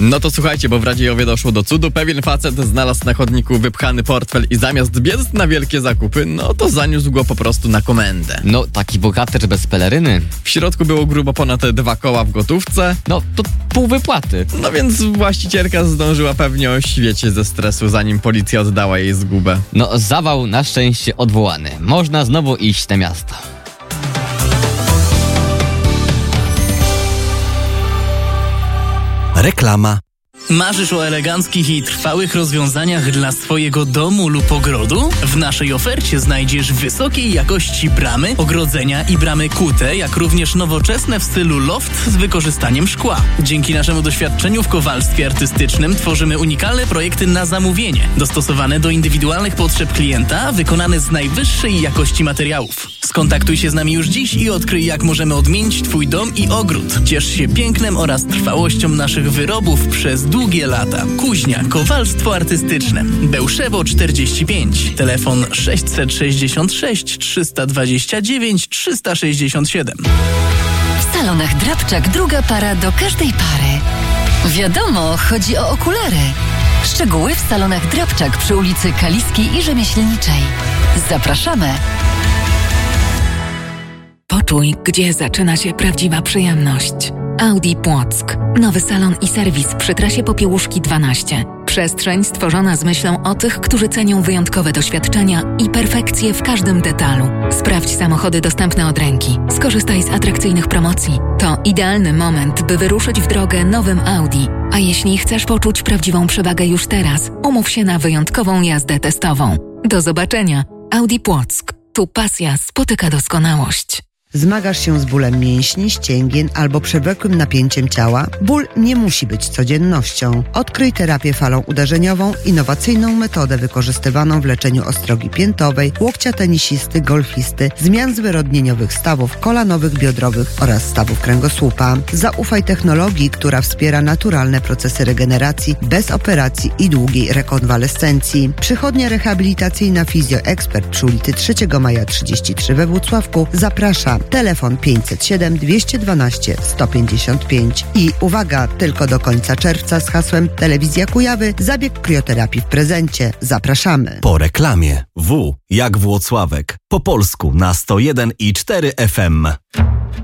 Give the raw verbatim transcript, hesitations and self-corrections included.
No to słuchajcie, bo w Radziejowie doszło do cudu. Pewien facet znalazł na chodniku wypchany portfel i zamiast biec na wielkie zakupy, no to zaniósł go po prostu na komendę. No, taki bohater bez peleryny. W środku było grubo ponad dwa koła w gotówce. No, to pół wypłaty. No więc właścicielka zdążyła pewnie oświecieć ze stresu, zanim policja oddała jej zgubę. No, zawał na szczęście odwołany. Można znowu iść na miasto. Reklama. Marzysz o eleganckich i trwałych rozwiązaniach dla swojego domu lub ogrodu? W naszej ofercie znajdziesz wysokiej jakości bramy, ogrodzenia i bramy kute, jak również nowoczesne w stylu loft z wykorzystaniem szkła. Dzięki naszemu doświadczeniu w kowalstwie artystycznym tworzymy unikalne projekty na zamówienie, dostosowane do indywidualnych potrzeb klienta, wykonane z najwyższej jakości materiałów. Skontaktuj się z nami już dziś i odkryj, jak możemy odmienić Twój dom i ogród. Ciesz się pięknem oraz trwałością naszych wyrobów przez długie lata. Kuźnia, kowalstwo artystyczne. Bełszewo czterdzieści pięć. Telefon sześćset sześćdziesiąt sześć trzysta dwadzieścia dziewięć trzysta sześćdziesiąt siedem. W salonach Drabczak druga para do każdej pary. Wiadomo, chodzi o okulary. Szczegóły w salonach Drabczak przy ulicy Kaliskiej i Rzemieślniczej. Zapraszamy. Poczuj, gdzie zaczyna się prawdziwa przyjemność. Audi Płock. Nowy salon i serwis przy trasie Popiełuszki dwanaście. Przestrzeń stworzona z myślą o tych, którzy cenią wyjątkowe doświadczenia i perfekcję w każdym detalu. Sprawdź samochody dostępne od ręki. Skorzystaj z atrakcyjnych promocji. To idealny moment, by wyruszyć w drogę nowym Audi. A jeśli chcesz poczuć prawdziwą przewagę już teraz, umów się na wyjątkową jazdę testową. Do zobaczenia. Audi Płock. Tu pasja spotyka doskonałość. Zmagasz się z bólem mięśni, ścięgien albo przewlekłym napięciem ciała? Ból nie musi być codziennością. Odkryj terapię falą uderzeniową, innowacyjną metodę wykorzystywaną w leczeniu ostrogi piętowej, łokcia tenisisty, golfisty, zmian zwyrodnieniowych stawów kolanowych, biodrowych oraz stawów kręgosłupa. Zaufaj technologii, która wspiera naturalne procesy regeneracji bez operacji i długiej rekonwalescencji. Przychodnia rehabilitacyjna Fizjo Expert przy ulicy trzeciego maja trzydzieści trzy we Włocławku zaprasza. Telefon pięćset siedem dwieście dwanaście sto pięćdziesiąt pięć. I uwaga, tylko do końca czerwca z hasłem Telewizja Kujawy zabieg krioterapii w prezencie. Zapraszamy. Po reklamie. W jak Włocławek. Po polsku na sto jeden i cztery F M.